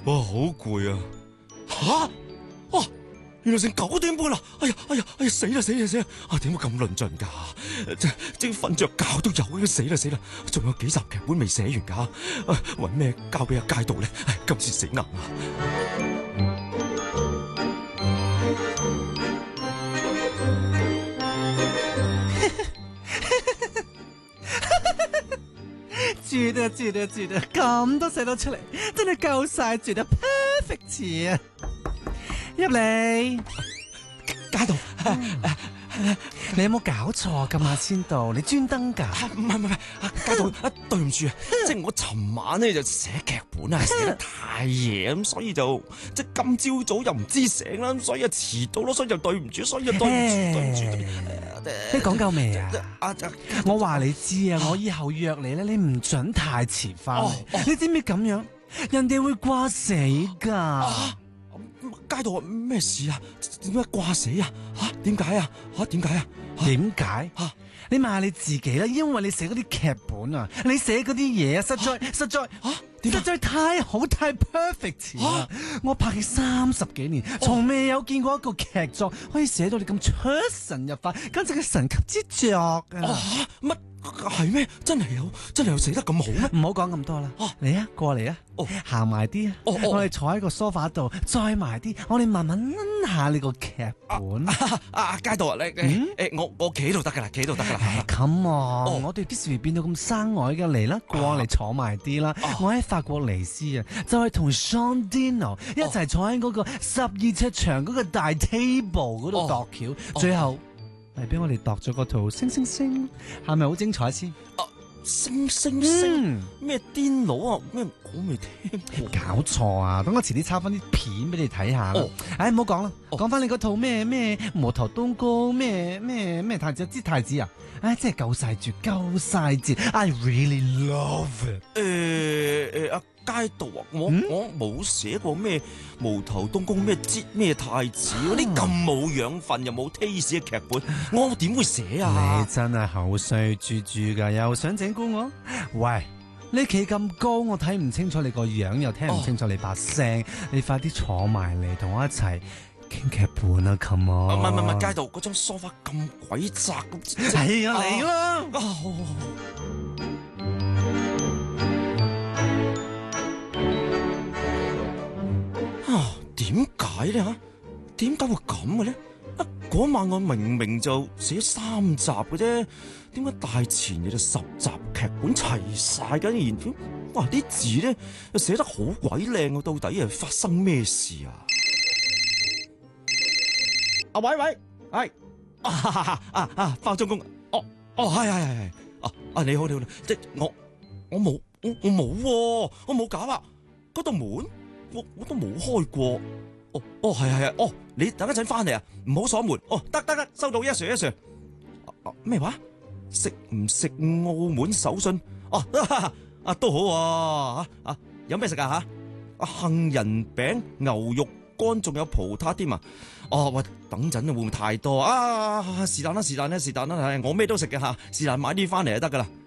哇，好攰啊！吓，哦，原來成9點半啦！哎呀，死啦！啊，點會咁論盡噶？即瞓着覺都有，死啦！仲有幾集劇本未寫完噶？搵咩交俾阿街道咧？今次死硬啊！ 住得，咁都寫得出嚟，真係夠晒住得 perfect 詞啊！入嚟， 街道， 你有冇搞錯？今晚先到，你專登㗎？ 唔係，街道，對唔住啊！即係我尋晚咧就寫劇本啊，寫得太夜咁，所以就即係今朝早又唔知醒啦，所以啊遲到咯，所以就對唔住，對唔住。 你講夠未啊？ 啊！ 我話你知啊，我以後約你咧，你唔准太遲翻嚟。你知唔知咁樣，人哋會掛死噶？ 街道咩事啊？點解掛死啊？點解啊？ 點解？你問下你自己啦，因為你寫嗰啲劇本啊，你寫嗰啲嘢啊，實在太好太 perfect 啦！我拍戲30幾年，從未有見過一個劇作可以寫到你咁出神入化，簡直係神級之作啊！ 乜係咩？真係有寫得咁好咩？ 唔好講咁多啦，嚟啊，過嚟啊，行埋啲啊，我哋坐喺個梳化度，再埋啲，我哋慢慢諗下你個劇本。 街道啊，我企喺度得噶啦 Come on，我哋幾時變到咁生外嘅？嚟啦，過嚟坐埋啲啦。我喺法國尼斯啊，就係同 Sean Dino 一齊坐喺嗰個12尺長嗰個大 table 嗰度度橋，最後咪俾我哋度咗個圖星，係咪好精彩先？ 星咩癲佬啊？咩我未聽過。 搞錯啊！等我遲啲抄翻啲片俾你睇下啦。唉，唔好講啦，講翻你嗰套咩無頭冬菇咩太子之太子啊！唉，真係夠晒絕！I really love it。 街道啊，我冇寫過咩無頭冬菇咩擠咩太子嗰啲咁冇養分又冇 taste 嘅劇本，我點會寫啊？ 你真係口衰豬噶，又想整蠱我？喂，你企咁高，我睇唔清楚你個樣，又聽唔清楚你把聲，你快啲坐埋嚟同我一齊傾劇本啊 ！Come on！ 唔係，街道嗰張梳化咁鬼窄， 係啊，嚟啦！ 點解咧吓？點解會咁嘅咧？嗰晚我明明就寫咗3集嘅啫，點解大前日就10集劇本齊晒嘅？然哇啲字咧又寫得好鬼靚，到底係發生咩事啊？喂，係包租公，係，你好，即係我冇搞啊，嗰道門我都冇開過。係，你等一陣翻嚟啊，唔好鎖門。得，收到，一 Sir。咩話？食唔食澳門手信？都好啊。有咩食啊吓？杏仁餅、牛肉乾，仲有葡撻添啊。喂，等陣會唔會太多啊？是但啦，我咩都食嘅吓，是但買啲翻嚟就得噶啦。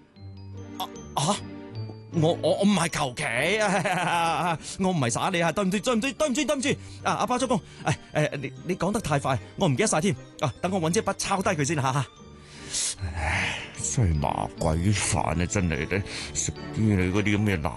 我唔係求其，我唔係耍你啊！對唔住，阿包租公，你講得太快，我唔記得晒添。等我搵支筆抄低佢先吓。唉，真係麻鬼煩啊！真係咧，食啲你嗰啲咁嘅爛